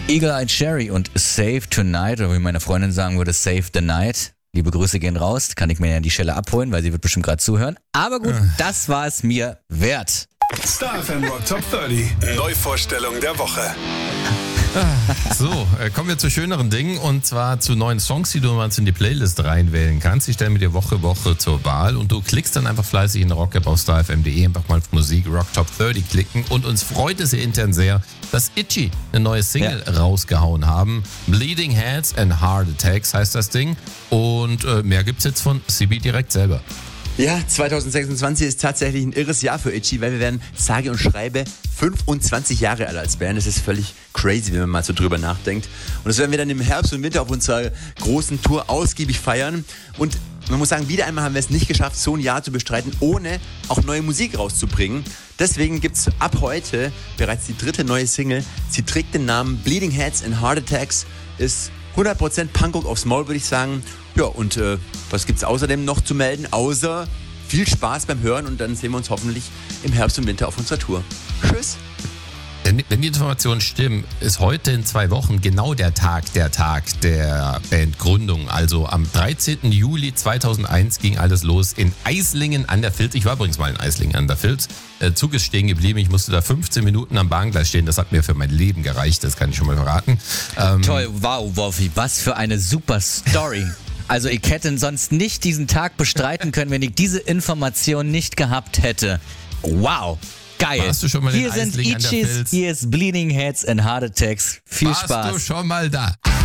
Eagle Eye Cherry und Save Tonight, oder wie meine Freundin sagen würde, Save the Night. Liebe Grüße gehen raus, kann ich mir ja an die Stelle abholen, weil sie wird bestimmt gerade zuhören. Aber gut, das war es mir wert. Star FM Rock Top 30. Neuvorstellung der Woche. So, kommen wir zu schöneren Dingen und zwar zu neuen Songs, die du mal in die Playlist reinwählen kannst. Ich stelle mir dir Woche zur Wahl und du klickst dann einfach fleißig in Rock-App auf starfm.de, einfach mal auf Musik Rock Top 30 klicken und uns freut es hier intern sehr, dass Itchy eine neue Single rausgehauen haben. Bleeding Heads and Heart Attacks heißt das Ding und mehr gibt's jetzt von Sibi direkt selber. Ja, 2026 ist tatsächlich ein irres Jahr für Itchy, weil wir werden sage und schreibe 25 Jahre alt als Band. Das ist völlig crazy, wenn man mal so drüber nachdenkt. Und das werden wir dann im Herbst und Winter auf unserer großen Tour ausgiebig feiern. Und man muss sagen, wieder einmal haben wir es nicht geschafft, so ein Jahr zu bestreiten, ohne auch neue Musik rauszubringen. Deswegen gibt's ab heute bereits die dritte neue Single. Sie trägt den Namen Bleeding Heads and Heart Attacks, ist 100% Punkrock aufs Maul, würde ich sagen. Ja, und was gibt's außerdem noch zu melden, außer viel Spaß beim Hören und dann sehen wir uns hoffentlich im Herbst und Winter auf unserer Tour. Tschüss! Wenn die Informationen stimmen, ist heute in 2 Wochen genau der Tag der Bandgründung. Also am 13. Juli 2001 ging alles los in Eislingen an der Filz. Ich war übrigens mal in Eislingen an der Filz. Zug ist stehen geblieben. Ich musste da 15 Minuten am Bahngleis stehen. Das hat mir für mein Leben gereicht. Das kann ich schon mal verraten. Toll, wow, Wolfi, was für eine super Story. Also ich hätte sonst nicht diesen Tag bestreiten können, wenn ich diese Information nicht gehabt hätte. Wow. Geil. Warst du schon mal hier in sind Eislingen an der Itchys, Filz? hier ist Bleeding Heads and Heart Attacks. Viel Spaß. Warst du schon mal da?